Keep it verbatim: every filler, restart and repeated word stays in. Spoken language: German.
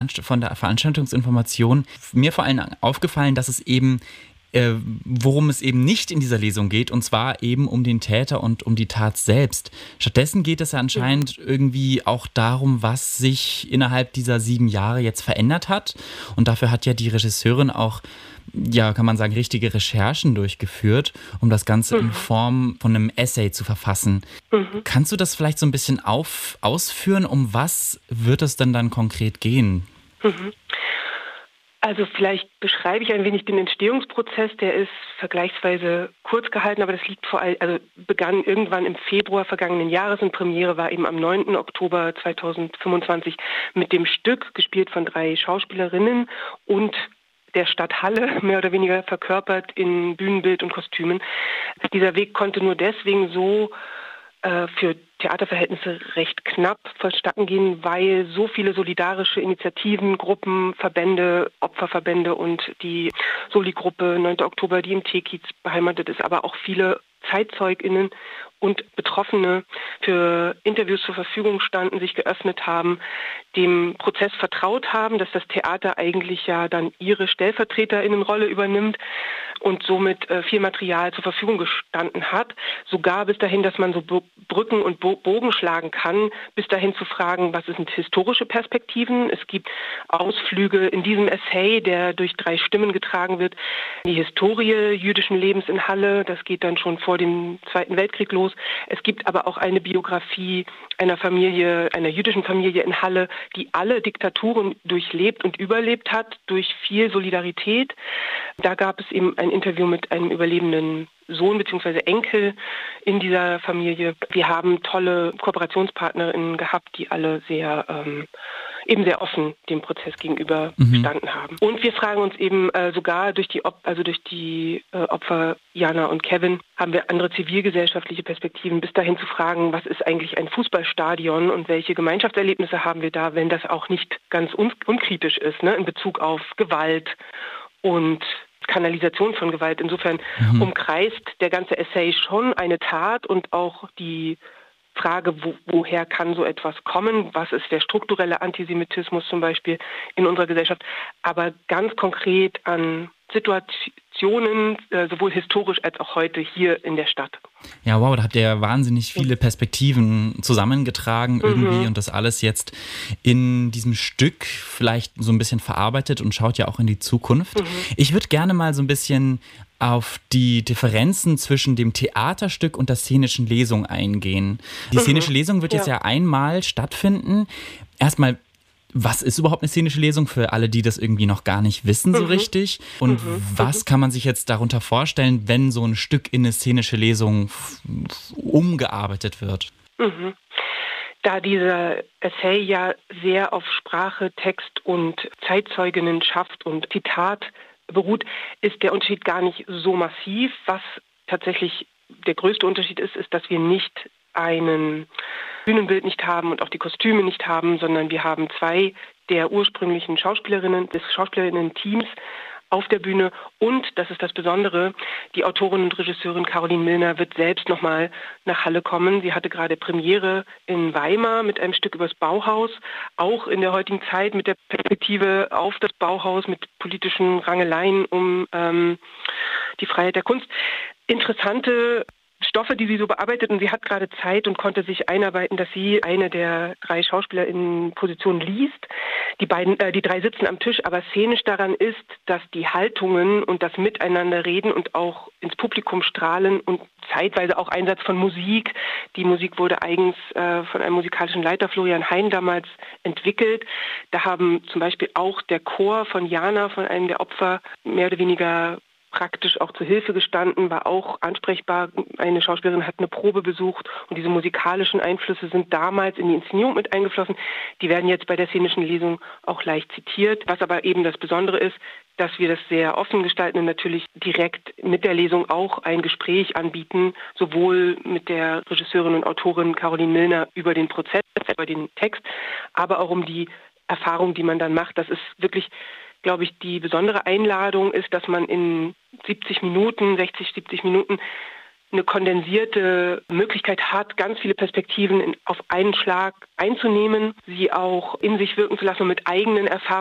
Veranst- von der Veranstaltungsinformation mir vor allem aufgefallen, dass es eben Äh, worum es eben nicht in dieser Lesung geht, und zwar eben um den Täter und um die Tat selbst. Stattdessen geht es ja anscheinend ja. irgendwie auch darum, was sich innerhalb dieser sieben Jahre jetzt verändert hat. Und dafür hat ja die Regisseurin auch, ja, kann man sagen, richtige Recherchen durchgeführt, um das Ganze mhm. in Form von einem Essay zu verfassen. Mhm. Kannst du das vielleicht so ein bisschen auf, ausführen? Um was wird es denn dann konkret gehen? Mhm. Also vielleicht beschreibe ich ein wenig den Entstehungsprozess. Der ist vergleichsweise kurz gehalten, aber das liegt vor allem, also begann irgendwann im Februar vergangenen Jahres und Premiere war eben am neunten Oktober zweitausendfünfundzwanzig mit dem Stück, gespielt von drei Schauspielerinnen und der Stadt Halle, mehr oder weniger verkörpert in Bühnenbild und Kostümen. Dieser Weg konnte nur deswegen so äh, für Theaterverhältnisse recht knapp vonstatten gehen, weil so viele solidarische Initiativen, Gruppen, Verbände, Opferverbände und die Soli-Gruppe neunten Oktober, die im Teekiez beheimatet ist, aber auch viele ZeitzeugInnen und Betroffene für Interviews zur Verfügung standen, sich geöffnet haben, dem Prozess vertraut haben, dass das Theater eigentlich ja dann ihre StellvertreterInnenrolle übernimmt und somit äh, viel Material zur Verfügung gestanden hat. Sogar bis dahin, dass man so Brücken und Bogen schlagen kann, bis dahin zu fragen, was sind historische Perspektiven. Es gibt Ausflüge in diesem Essay, der durch drei Stimmen getragen wird, die Historie jüdischen Lebens in Halle. Das geht dann schon vor dem Zweiten Weltkrieg los. Es gibt aber auch eine Biografie einer Familie, einer jüdischen Familie in Halle, die alle Diktaturen durchlebt und überlebt hat, durch viel Solidarität. Da gab es eben ein Interview mit einem überlebenden Sohn bzw. Enkel in dieser Familie. Wir haben tolle KooperationspartnerInnen gehabt, die alle sehr ähm, eben sehr offen dem Prozess gegenüber mhm. gestanden haben. Und wir fragen uns eben äh, sogar durch die Op- also durch die äh, Opfer Jana und Kevin haben wir andere zivilgesellschaftliche Perspektiven, bis dahin zu fragen, was ist eigentlich ein Fußballstadion und welche Gemeinschaftserlebnisse haben wir da, wenn das auch nicht ganz un- unkritisch ist, ne, in Bezug auf Gewalt und Kanalisation von Gewalt. Insofern mhm. umkreist der ganze Essay schon eine Tat und auch die Frage, wo, woher kann so etwas kommen? Was ist der strukturelle Antisemitismus zum Beispiel in unserer Gesellschaft? Aber ganz konkret an Situationen, äh, sowohl historisch als auch heute hier in der Stadt. Ja, wow, da habt ihr wahnsinnig viele Perspektiven zusammengetragen irgendwie mhm. und das alles jetzt in diesem Stück vielleicht so ein bisschen verarbeitet und schaut ja auch in die Zukunft. Mhm. Ich würde gerne mal so ein bisschen auf die Differenzen zwischen dem Theaterstück und der szenischen Lesung eingehen. Die mhm. szenische Lesung wird ja. jetzt ja einmal stattfinden. Erstmal, was ist überhaupt eine szenische Lesung für alle, die das irgendwie noch gar nicht wissen so mhm. richtig? Und mhm. was kann man sich jetzt darunter vorstellen, wenn so ein Stück in eine szenische Lesung f- umgearbeitet wird? Mhm. Da dieser Essay ja sehr auf Sprache, Text und Zeitzeuginnenschaft und Zitat beruht, ist der Unterschied gar nicht so massiv. Was tatsächlich der größte Unterschied ist, ist, dass wir nicht einen Bühnenbild nicht haben und auch die Kostüme nicht haben, sondern wir haben zwei der ursprünglichen Schauspielerinnen, des Schauspielerinnen-Teams auf der Bühne und, das ist das Besondere, die Autorin und Regisseurin Caroline Milner wird selbst nochmal nach Halle kommen. Sie hatte gerade Premiere in Weimar mit einem Stück übers Bauhaus, auch in der heutigen Zeit mit der Perspektive auf das Bauhaus, mit politischen Rangeleien um ähm, die Freiheit der Kunst. Interessante Stoffe, die sie so bearbeitet, und sie hat gerade Zeit und konnte sich einarbeiten, dass sie eine der drei Schauspieler in Position liest. Die beiden, äh, die drei sitzen am Tisch, aber szenisch daran ist, dass die Haltungen und das Miteinander reden und auch ins Publikum strahlen und zeitweise auch Einsatz von Musik. Die Musik wurde eigens äh, von einem musikalischen Leiter, Florian Hein, damals entwickelt. Da haben zum Beispiel auch der Chor von Jana, von einem der Opfer, mehr oder weniger praktisch auch zur Hilfe gestanden, war auch ansprechbar. Eine Schauspielerin hat eine Probe besucht und diese musikalischen Einflüsse sind damals in die Inszenierung mit eingeflossen. Die werden jetzt bei der szenischen Lesung auch leicht zitiert. Was aber eben das Besondere ist, dass wir das sehr offen gestalten und natürlich direkt mit der Lesung auch ein Gespräch anbieten, sowohl mit der Regisseurin und Autorin Caroline Milner über den Prozess, über den Text, aber auch um die Erfahrung, die man dann macht. Das ist wirklich, glaube ich, die besondere Einladung ist, dass man in siebzig Minuten, sechzig, siebzig Minuten eine kondensierte Möglichkeit hat, ganz viele Perspektiven in, auf einen Schlag einzunehmen, sie auch in sich wirken zu lassen und mit eigenen Erfahrungen